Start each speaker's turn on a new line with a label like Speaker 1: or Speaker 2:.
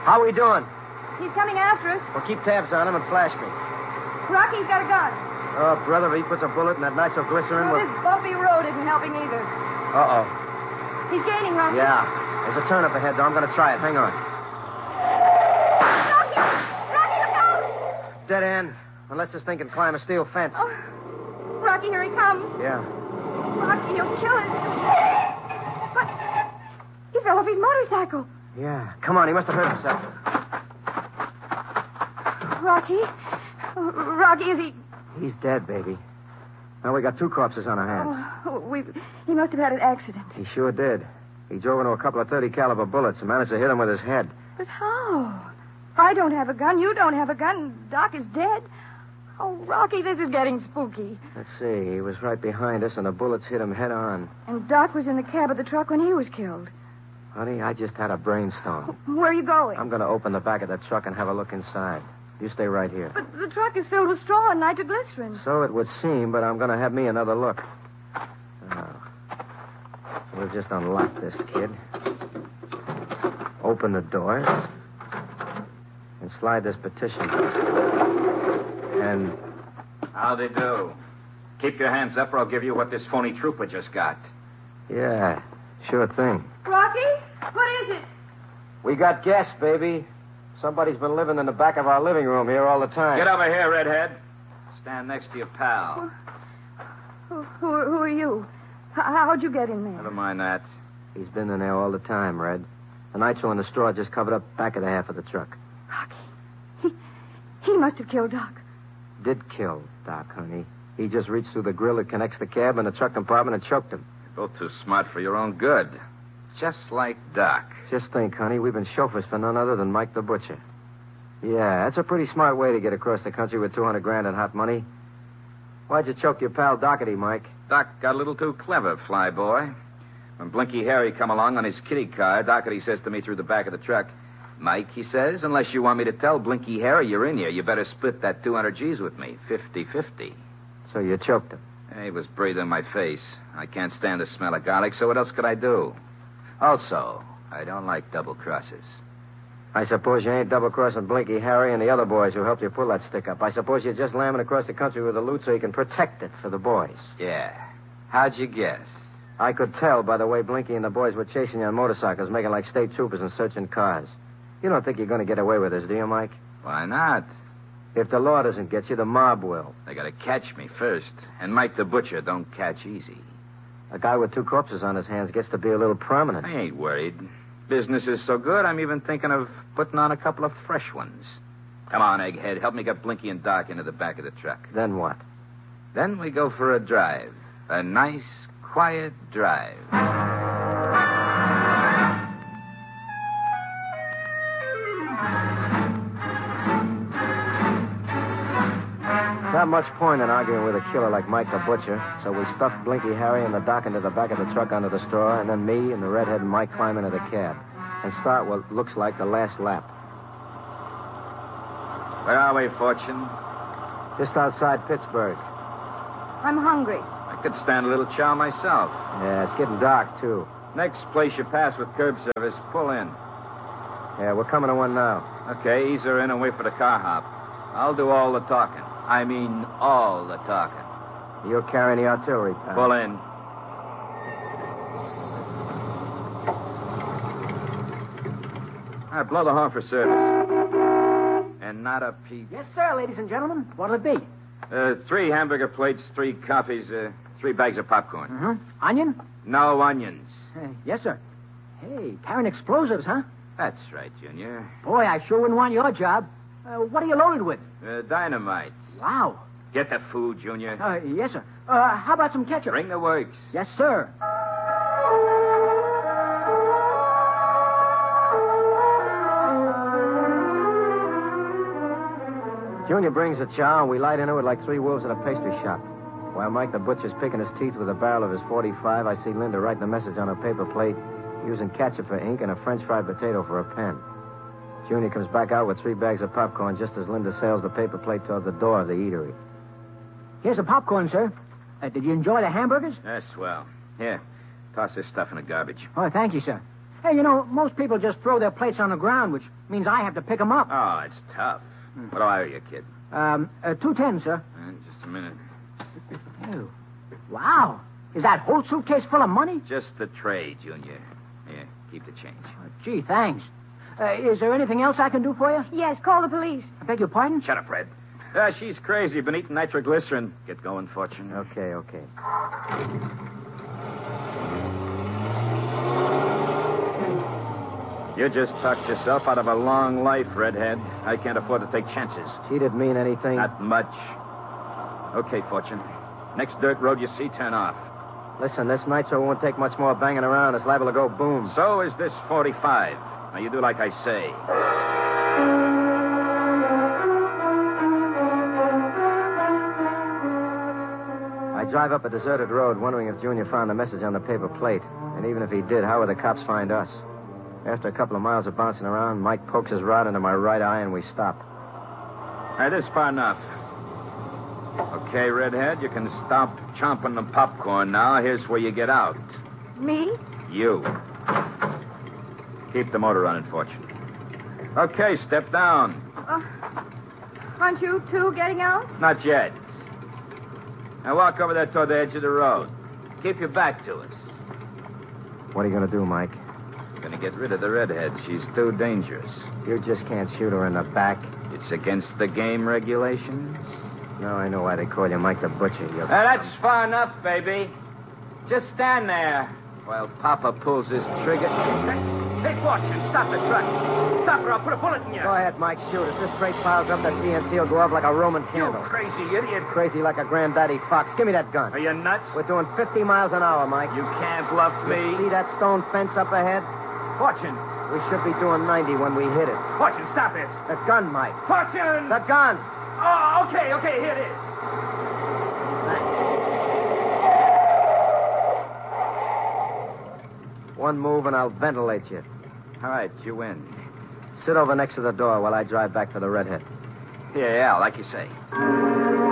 Speaker 1: How we doing?
Speaker 2: He's coming after us.
Speaker 1: Well, keep tabs on him and flash me.
Speaker 2: Rocky's got a gun.
Speaker 1: Oh, brother, if he puts a bullet in that nitroglycerin...
Speaker 2: This bumpy road isn't helping either.
Speaker 1: Uh-oh.
Speaker 2: He's gaining, Rocky.
Speaker 1: Yeah. There's a turn up ahead, though. I'm going to try it. Hang on.
Speaker 2: Rocky! Rocky, look out!
Speaker 1: Dead end. Unless this thing can climb a steel fence.
Speaker 2: Oh. Rocky, here he comes.
Speaker 1: Yeah.
Speaker 2: Rocky, he'll kill us. But he fell off his motorcycle.
Speaker 1: Yeah. Come on, he must have hurt himself.
Speaker 2: Rocky? Rocky, is he...
Speaker 1: He's dead, baby. Now we got 2 corpses on our hands.
Speaker 2: He must have had an accident.
Speaker 1: He sure did. He drove into a couple of .30 caliber bullets and managed to hit him with his head.
Speaker 2: But how? I don't have a gun. You don't have a gun. Doc is dead. Oh, Rocky, this is getting spooky.
Speaker 1: Let's see. He was right behind us, and the bullets hit him head on.
Speaker 2: And Doc was in the cab of the truck when he was killed.
Speaker 1: Honey, I just had a brainstorm.
Speaker 2: Where are you going?
Speaker 1: I'm going to open the back of the truck and have a look inside. You stay right here.
Speaker 2: But the truck is filled with straw and nitroglycerin.
Speaker 1: So it would seem, but I'm going to have me another look. We'll just unlock this kid. Open the doors. And slide this petition. And...
Speaker 3: How'd they do? Keep your hands up or I'll give you what this phony trooper just got.
Speaker 1: Yeah, sure thing.
Speaker 2: Rocky? What is it?
Speaker 1: We got guests, baby. Somebody's been living in the back of our living room here all the time.
Speaker 3: Get over here, redhead. Stand next to your pal.
Speaker 2: Who are you? How'd you get in there?
Speaker 3: Never mind that.
Speaker 1: He's been in there all the time, Red. The nitro and the straw just covered up back of the half of the truck.
Speaker 2: Rocky. He must have killed Doc.
Speaker 1: Did kill Doc, honey. He just reached through the grill that connects the cab and the truck compartment and choked him.
Speaker 3: You're both too smart for your own good. Just like Doc.
Speaker 1: Just think, honey, we've been chauffeurs for none other than Mike the Butcher. Yeah, that's a pretty smart way to get across the country with $200,000 in hot money. Why'd you choke your pal Doherty, Mike?
Speaker 3: Doc got a little too clever, flyboy. When Blinky Harry come along on his kitty car, Doherty says to me through the back of the truck, Mike, he says, unless you want me to tell Blinky Harry you're in here, you better split that 200 G's with me, 50-50.
Speaker 1: So you choked him?
Speaker 3: He was breathing in my face. I can't stand the smell of garlic, so what else could I do? Also, I don't like double crosses.
Speaker 1: I suppose you ain't double-crossing Blinky Harry and the other boys who helped you pull that stick up. I suppose you're just lambing across the country with the loot so you can protect it for the boys.
Speaker 3: Yeah. How'd you guess?
Speaker 1: I could tell by the way Blinky and the boys were chasing you on motorcycles, making like state troopers and searching cars. You don't think you're going to get away with this, do you, Mike?
Speaker 3: Why not?
Speaker 1: If the law doesn't get you, the mob will.
Speaker 3: They got to catch me first. And Mike the Butcher don't catch easy.
Speaker 1: A guy with 2 corpses on his hands gets to be a little prominent.
Speaker 3: I ain't worried. Business is so good, I'm even thinking of putting on a couple of fresh ones. Come on, Egghead. Help me get Blinky and Doc into the back of the truck.
Speaker 1: Then what?
Speaker 3: Then we go for a drive. A nice, quiet drive.
Speaker 1: Not much point in arguing with a killer like Mike the Butcher, so we stuffed Blinky Harry and the Doc into the back of the truck under the straw, and then me and the redhead and Mike climb into the cab and start what looks like the last lap.
Speaker 3: Where are we, Fortune?
Speaker 1: Just outside Pittsburgh.
Speaker 2: I'm hungry.
Speaker 3: I could stand a little chow myself.
Speaker 1: Yeah, it's getting dark, too.
Speaker 3: Next place you pass with curb service, pull in.
Speaker 1: Yeah, we're coming to one now.
Speaker 3: Okay, ease her in and wait for the car hop. I'll do all the talking. I mean, all the talking.
Speaker 1: You're carrying the artillery, pal.
Speaker 3: Pull in. All right, blow the horn for service. And not a peep.
Speaker 4: Yes, sir, ladies and gentlemen. What'll it be?
Speaker 3: 3 hamburger plates, 3 coffees, 3 bags of popcorn.
Speaker 4: Mm-hmm. Onion?
Speaker 3: No onions.
Speaker 4: Yes, sir. Hey, carrying explosives, huh?
Speaker 3: That's right, Junior.
Speaker 4: Boy, I sure wouldn't want your job. What are you loaded with?
Speaker 3: Dynamite.
Speaker 4: Wow.
Speaker 3: Get the food, Junior.
Speaker 4: Yes, sir. How about some ketchup?
Speaker 3: Bring the works.
Speaker 4: Yes, sir.
Speaker 1: Junior brings the chow, and we light into it like 3 wolves at a pastry shop. While Mike the Butcher's picking his teeth with the barrel of his .45, I see Linda writing a message on a paper plate using ketchup for ink and a French fried potato for a pen. Junior comes back out with 3 bags of popcorn just as Linda sails the paper plate toward the door of the eatery.
Speaker 4: Here's the popcorn, sir. Did you enjoy the hamburgers?
Speaker 3: That's swell. Here, toss this stuff in the garbage.
Speaker 4: Oh, thank you, sir. Hey, most people just throw their plates on the ground, which means I have to pick them up.
Speaker 3: Oh, it's tough. What do I owe you, kid?
Speaker 4: $2.10, sir.
Speaker 3: Just a minute.
Speaker 4: Oh, wow. Is that whole suitcase full of money?
Speaker 3: Just the tray, Junior. Here, keep the change.
Speaker 4: Gee, thanks. Is there anything else I can do for you?
Speaker 2: Yes, call the police.
Speaker 4: I beg your pardon?
Speaker 3: Shut up, Red. She's crazy. Been eating nitroglycerin. Get going, Fortune.
Speaker 1: Okay.
Speaker 3: You just talked yourself out of a long life, Redhead. I can't afford to take chances.
Speaker 1: She didn't mean anything.
Speaker 3: Not much. Okay, Fortune. Next dirt road you see, turn off.
Speaker 1: Listen, this nitro won't take much more banging around. It's liable to go boom.
Speaker 3: So is this 45. Now, you do like I say.
Speaker 1: I drive up a deserted road wondering if Junior found the message on the paper plate. And even if he did, how would the cops find us? After a couple of miles of bouncing around, Mike pokes his rod into my right eye and we stop.
Speaker 3: All right, this far enough. Okay, Redhead, you can stop chomping the popcorn now. Here's where you get out.
Speaker 2: Me?
Speaker 3: You. Keep the motor running, Fortune. Okay, step down.
Speaker 2: Aren't you two getting out?
Speaker 3: Not yet. Now walk over there toward the edge of the road. Keep your back to us.
Speaker 1: What are you going to do, Mike?
Speaker 3: Gonna get rid of the Redhead. She's too dangerous.
Speaker 1: You just can't shoot her in the back.
Speaker 3: It's against the game regulations.
Speaker 1: Now I know why they call you Mike the Butcher.
Speaker 3: That's far enough, baby. Just stand there while Papa pulls his trigger. Hey, Fortune, stop the truck. Stop or I'll put a bullet in you.
Speaker 1: Go ahead, Mike, shoot. If this freight piles up, that TNT will go off like a Roman
Speaker 3: You
Speaker 1: candle.
Speaker 3: crazy idiot.
Speaker 1: Crazy like a granddaddy fox. Give me that gun.
Speaker 3: Are you nuts?
Speaker 1: We're doing 50 miles an hour, Mike.
Speaker 3: You can't bluff me.
Speaker 1: See that stone fence up ahead?
Speaker 3: Fortune.
Speaker 1: We should be doing 90 when we hit it.
Speaker 3: Fortune, stop it.
Speaker 1: The gun, Mike.
Speaker 3: Fortune!
Speaker 1: The gun!
Speaker 3: Oh, okay, here it is.
Speaker 1: One move and I'll ventilate you.
Speaker 3: All right, you win.
Speaker 1: Sit over next to the door while I drive back for the Redhead.
Speaker 3: Yeah, like you say.